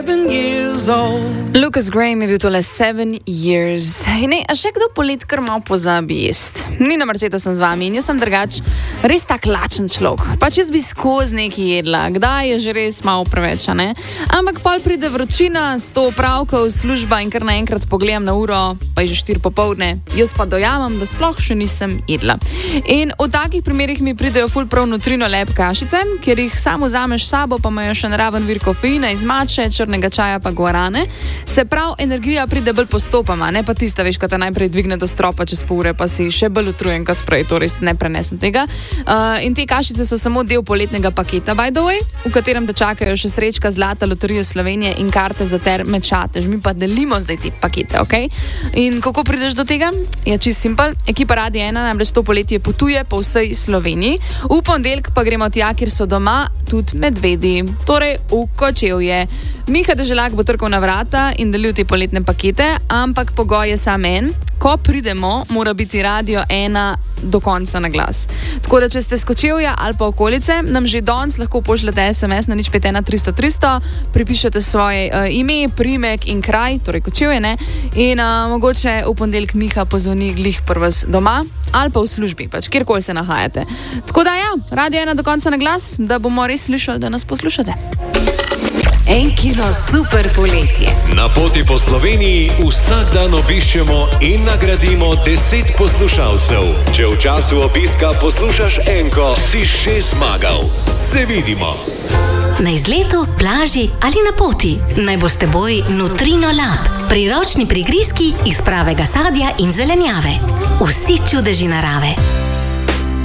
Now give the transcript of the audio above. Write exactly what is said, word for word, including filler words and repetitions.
Lucas Graham je bil tole seven years. In ne, a še kdo polet kar malo pozabi jest? Nina Marčeta sem z vami in jaz sem drugač res tak lačen človek. Pač jaz bi skozi nekaj jedla, kdaj je že res malo preveč, a ne? Ampak pol pride vročina, sto opravkov, služba in kar naenkrat pogledam na uro, pa je že štiri popoldne. Jaz pa dojamem, da sploh še nisem jedla. In v takih primerih mi pridejo ful prav nutrino lep kašice, kjer jih samo vzameš sabo, pa imajo še naraven vir kofeina iz mače, črnega čaja pa guarane. Se prav, energija pride bolj postopoma, ne pa tista, veš, ko te najprej dvigne do stropa čez pol ure, pa si še bolj utrujen kot prej, to res ne prenesem tega. Uh, in te kašice so samo del poletnega paketa, by the way, v katerem te čakajo še srečka Zlata loterija Slovenije in karte za Terme Čatež. Mi pa delimo zdaj te pakete, ok? In kako prideš do tega? Je čist simpel. Ekipa Radia ena namreč to poletje potuje po vsej Sloveniji. V ponedeljek pa gremo tja, kjer so doma tudi medvedi, torej v Kočevje. Miha Deželak bo trkal na vrata in delil te poletne pakete, ampak pogoj je sam en. Ko pridemo, mora biti Radio ena do konca na glas. Tako da, če ste s Kočevja ali pa okolice, nam že danes lahko pošljete es em es na nič pet ena tristo tristo, pripišete svoje uh, ime, primek in kraj, torej Kočevje, ne, in uh, mogoče v ponedeljek Miha pozvoni glih pri vas doma ali pa v službi, pač kjerkoli se nahajate. Tako da ja, Radio ena do konca na glas, da bomo res slišali, da nas poslušate. En kilo super poletje. Na poti po Sloveniji vsak dan obiščemo in nagradimo deset poslušalcev. Če v času obiska poslušaš enko, si še zmagal. Se vidimo. Na izletu, plaži ali na poti. Naj bo s teboj Nutrino Lab. Priročni prigrizki iz pravega sadja in zelenjave. Vsi čudeži narave.